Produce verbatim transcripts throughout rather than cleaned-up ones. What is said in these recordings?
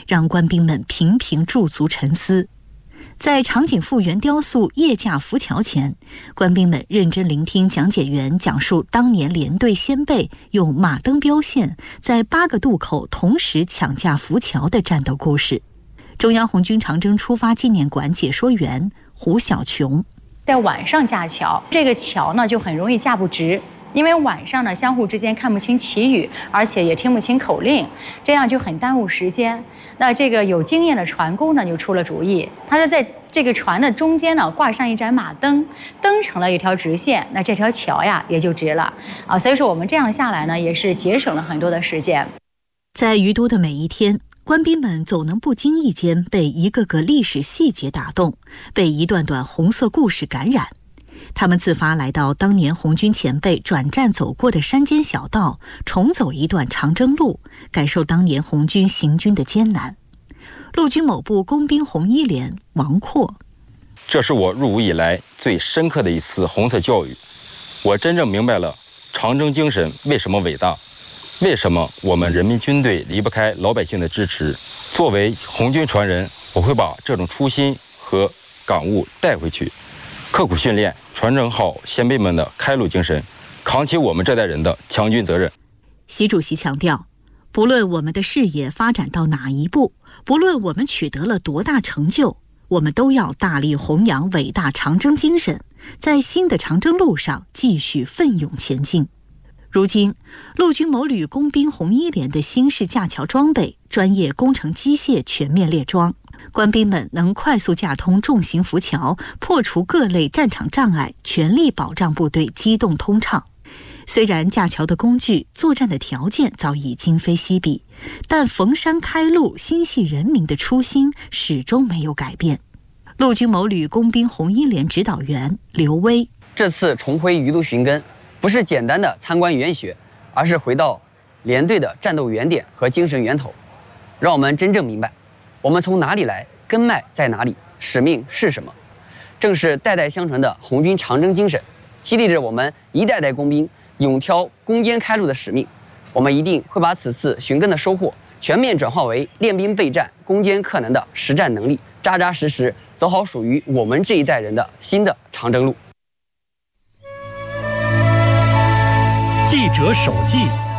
让官兵们频频驻足沉思。在长颈复原雕塑夜架浮桥前，官兵们认真聆听讲解员讲述当年连队先辈用马灯标线在八个渡口同时抢架浮桥的战斗故事。中央红军长征出发纪念馆解说员胡小琼： 在晚上架桥，这个桥呢就很容易架不直，因为晚上呢相互之间看不清旗语，而且也听不清口令，这样就很耽误时间。那这个有经验的船工呢就出了主意，他说在这个船的中间呢挂上一盏马灯，灯成了一条直线，那这条桥呀也就直了啊。所以说我们这样下来呢，也是节省了很多的时间。 在于都的每一天，官兵们总能不经意间被一个个历史细节打动，被一段段红色故事感染。他们自发来到当年红军前辈转战走过的山间小道，重走一段长征路，感受当年红军行军的艰难。陆军某部工兵红一连王阔： 这是我入伍以来最深刻的一次红色教育，我真正明白了长征精神为什么伟大，为什么我们人民军队离不开老百姓的支持。作为红军传人，我会把这种初心和感悟带回去，刻苦训练，传承好先辈们的开路精神，扛起我们这代人的强军责任。 习主席强调，不论我们的事业发展到哪一步，不论我们取得了多大成就，我们都要大力弘扬伟大长征精神，在新的长征路上继续奋勇前进。如今，陆军某旅工兵红一连的新式架桥装备、专业工程机械全面列装，官兵们能快速架通重型浮桥，破除各类战场障碍，全力保障部队机动通畅。虽然架桥的工具、作战的条件早已今非昔比，但逢山开路、心系人民的初心始终没有改变。陆军某旅工兵红一连指导员刘威： 这次重回于都寻根，不是简单的参观研学，而是回到连队的战斗原点和精神源头，让我们真正明白我们从哪里来，根脉在哪里，使命是什么。正是代代相传的红军长征精神，激励着我们一代代工兵勇挑攻坚开路的使命。我们一定会把此次寻根的收获全面转化为练兵备战、攻坚克难的实战能力，扎扎实实走好属于我们这一代人的新的长征路。 记者手记，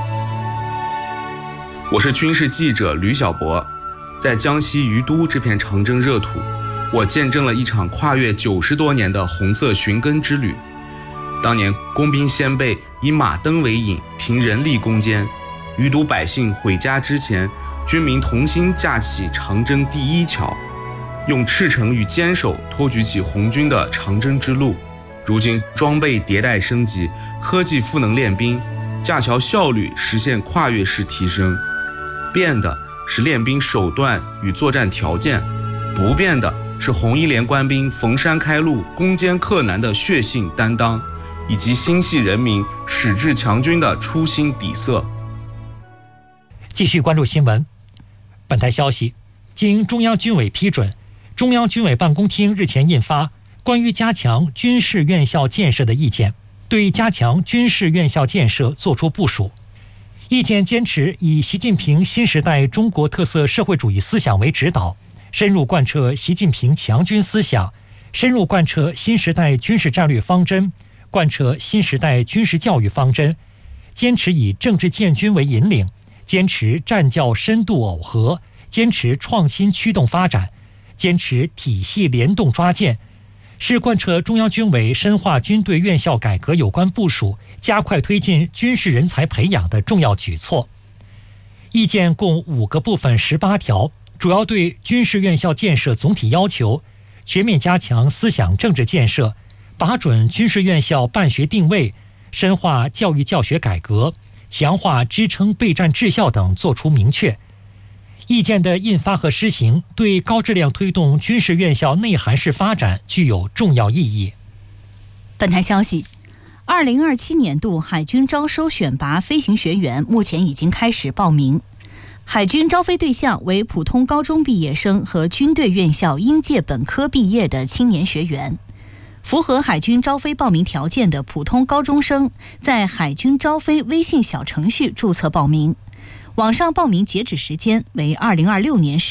我是军事记者吕小博。在江西于都这片长征热土，我见证了一场跨越九十多年的红色寻根之旅。当年工兵先辈以马灯为引，凭人力攻坚。于都百姓回家之前，军民同心架起长征第一桥，用赤诚与坚守托举起红军的长征之路。如今装备迭代升级，科技赋能练兵，架桥效率实现跨越式提升。变的是练兵手段与作战条件，不变的是红一连官兵逢山开路、攻坚克难的血性担当，以及心系人民、矢志强军的初心底色。 继续关注新闻。本台消息，经中央军委批准，中央军委办公厅日前印发关于加强军事院校建设的意见，对加强军事院校建设作出部署。意见坚持以习近平新时代中国特色社会主义思想为指导，深入贯彻习近平强军思想，深入贯彻新时代军事战略方针，贯彻新时代军事教育方针，坚持以政治建军为引领，坚持战教深度耦合，坚持创新驱动发展，坚持体系联动抓建，是贯彻中央军委深化军队院校改革有关部署，加快推进军事人才培养的重要举措。意见共五个部分十八条，主要对军事院校建设总体要求全面加强思想政治建设，把准军事院校办学定位，深化教育教学改革，强化支撑备战治校等作出明确。意见的印发和施行对高质量推动军事院校内涵式发展具有重要意义。 本台消息，二零二七年度海军招收选拔飞行学员目前已经开始报名。海军招飞对象为普通高中毕业生和军队院校应届本科毕业的青年学员。符合海军招飞报名条件的普通高中生，在海军招飞微信小程序注册报名。网上报名截止时间为二零二六年